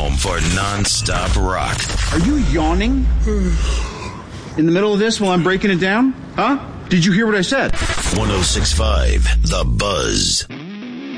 home for non-stop rock. Are you yawning? In the middle of this while I'm breaking it down? Huh? Did you hear what I said? 106.5 The Buzz.